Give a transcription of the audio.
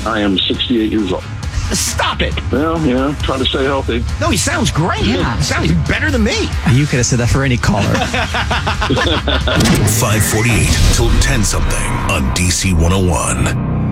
I am 68 years old. Stop it. Well, yeah, try to stay healthy. No, he sounds great. Yeah. He sounds better than me. You could have said that for any caller. 548 till 10 something on DC 101.